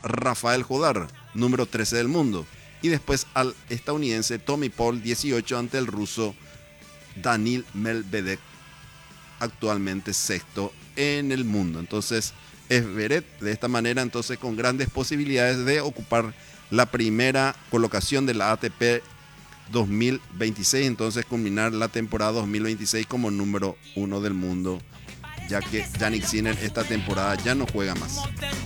Rafael Jodar, número 13 del mundo. Y después al estadounidense Tommy Paul, 18, ante el ruso Danil Medvedev, actualmente sexto en el mundo. Entonces, Zverev de esta manera, entonces con grandes posibilidades de ocupar la primera colocación de la ATP 2026, entonces culminar la temporada 2026 como número 1 del mundo, ya que Jannik Sinner esta temporada ya no juega más.